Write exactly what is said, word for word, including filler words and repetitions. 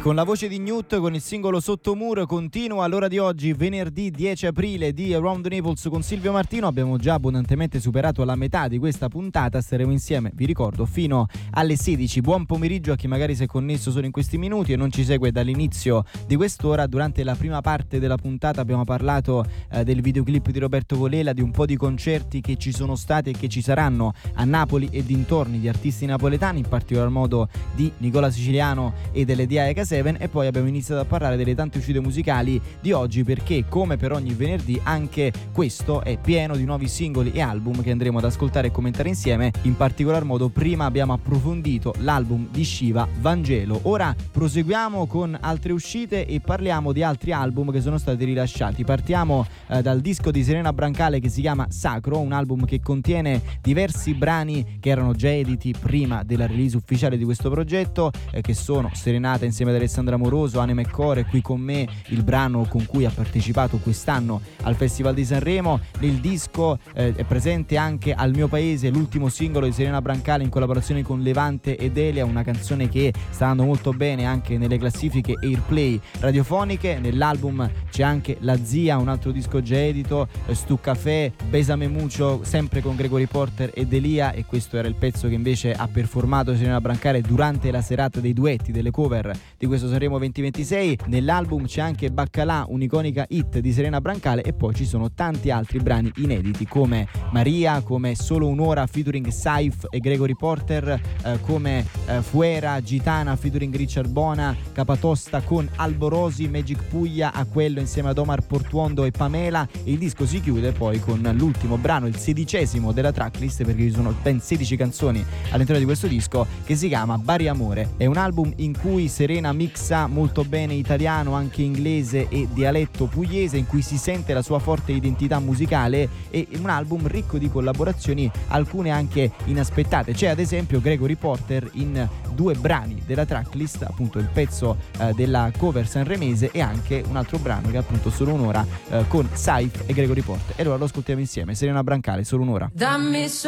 Con la voce di Newt, con il singolo Sottomuro, continua all'ora di oggi, venerdì dieci aprile, di Around the Naples con Silvio Martino. Abbiamo già abbondantemente superato la metà di questa puntata, staremo insieme, vi ricordo, fino alle sedici. Buon pomeriggio a chi magari si è connesso solo in questi minuti e non ci segue dall'inizio di quest'ora. Durante la prima parte della puntata abbiamo parlato eh, del videoclip di Roberto Volela, di un po' di concerti che ci sono stati e che ci saranno a Napoli e dintorni di artisti napoletani, in particolar modo di Nicola Siciliano e delle D I H sette, e poi abbiamo iniziato a parlare delle tante uscite musicali di oggi, perché come per ogni venerdì anche questo è pieno di nuovi singoli e album che andremo ad ascoltare e commentare insieme. In particolar modo prima abbiamo approfondito l'album di Shiva, Vangelo. Ora proseguiamo con altre uscite e parliamo di altri album che sono stati rilasciati. Partiamo eh, dal disco di Serena Brancale che si chiama Sacro, un album che contiene diversi brani che erano già editi prima della release ufficiale di questo progetto, eh, che sono Serenata insieme ad Alessandra Moroso, Anima e Core, Qui con me, il brano con cui ha partecipato quest'anno al Festival di Sanremo. Nel disco eh, è presente anche Al mio paese, l'ultimo singolo di Serena Brancale in collaborazione con Levante ed Elia, una canzone che sta andando molto bene anche nelle classifiche Airplay radiofoniche. Nell'album c'è anche La Zia, un altro disco già edito, eh, Stu Café, Besame Mucho, sempre con Gregory Porter ed Elia, e questo era il pezzo che invece ha performato Serena Brancale durante la serata dei duetti, delle cover di questo Sanremo duemilaventisei. Nell'album c'è anche Baccalà, un'iconica hit di Serena Brancale, e poi ci sono tanti altri brani inediti come Maria, come Solo un'ora featuring Saif e Gregory Porter, eh, come eh, Fuera, Gitana featuring Richard Bona, Capatosta con Alborosi, Magic Puglia, A quello insieme ad Omar Portuondo e Pamela. E il disco si chiude poi con l'ultimo brano, il sedicesimo della tracklist, perché ci sono ben sedici canzoni all'interno di questo disco, che si chiama Bari Amore. È un album in cui Serena mixa molto bene italiano, anche inglese e dialetto pugliese, in cui si sente la sua forte identità musicale, e un album ricco di collaborazioni, alcune anche inaspettate. C'è ad esempio Gregory Porter in due brani della tracklist, appunto il pezzo eh, della cover sanremese, e anche un altro brano che è appunto Solo un'ora eh, con Saif e Gregory Porter. E allora lo ascoltiamo insieme, Serena Brancale, Solo un'ora. Dammi